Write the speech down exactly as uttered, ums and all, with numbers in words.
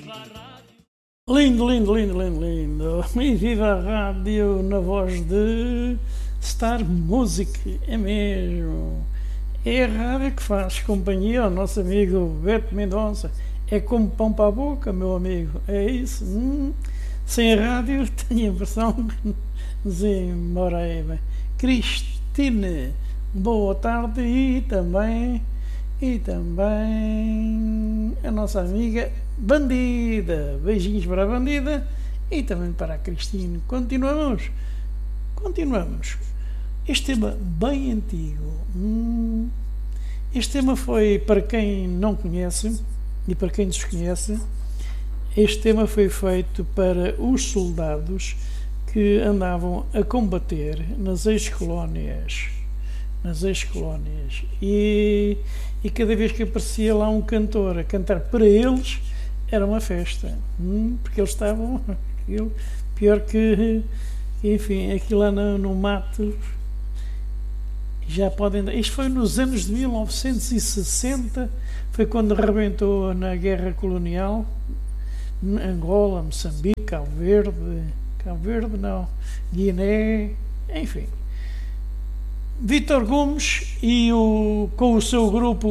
Lindo, lindo, lindo, lindo, lindo. E viva a rádio na voz de Star Music, é mesmo. É a rádio que faz companhia ao nosso amigo Beto Mendonça. É como pão para a boca, meu amigo. É isso. Hum. Sem a rádio, tenho a impressão que nos ia embora aí. Cristine, boa tarde. E também, e também a nossa amiga Bandida. Beijinhos para a Bandida e também para a Cristine. Continuamos. Continuamos. Este tema bem antigo. Hum, este tema foi, para quem não conhece e para quem desconhece, este tema foi feito para os soldados que andavam a combater nas ex-colónias. Nas ex-colónias. E, e cada vez que aparecia lá um cantor a cantar para eles, era uma festa. Hum, porque eles estavam... Aquilo, pior que... Enfim, aqui lá no, no mato... Já podem... Isto foi nos anos de mil novecentos e sessenta, foi quando arrebentou na guerra colonial, Angola, Moçambique, Cabo Verde, Cabo Verde não, Guiné, enfim. Vítor Gomes e o, com o seu grupo